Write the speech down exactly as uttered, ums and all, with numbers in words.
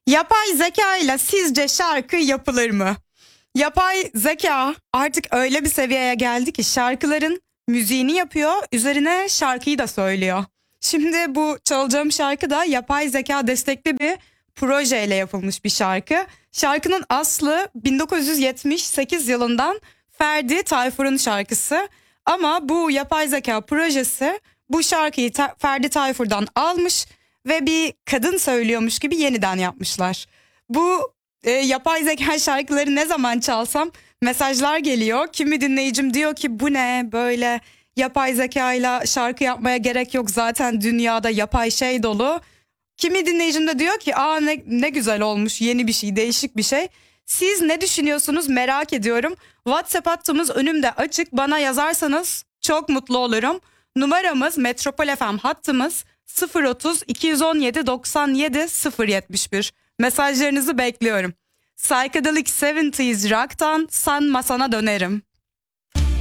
Yapay zeka ile sizce şarkı yapılır mı? Yapay zeka artık öyle bir seviyeye geldi ki şarkıların müziğini yapıyor, üzerine şarkıyı da söylüyor. Şimdi bu çalacağım şarkı da yapay zeka destekli bir projeyle yapılmış bir şarkı. Şarkının aslı bin dokuz yüz yetmiş sekiz yılından Ferdi Tayfur'un şarkısı. Ama bu yapay zeka projesi bu şarkıyı Ta- Ferdi Tayfur'dan almış ve bir kadın söylüyormuş gibi yeniden yapmışlar. Bu e, yapay zeka şarkıları ne zaman çalsam mesajlar geliyor. Kimi dinleyicim diyor ki bu ne böyle, yapay zekayla şarkı yapmaya gerek yok, zaten dünyada yapay şey dolu. Kimi dinleyicim de diyor ki aa ne, ne güzel olmuş, yeni bir şey, değişik bir şey. Siz ne düşünüyorsunuz merak ediyorum. WhatsApp hattımız önümde açık, bana yazarsanız çok mutlu olurum. Numaramız Metropol F M hattımız sıfır otuz iki on yedi doksan yedi sıfır yetmiş bir. Mesajlarınızı bekliyorum. Psychedelic yetmişler Rock'tan San Masana dönerim.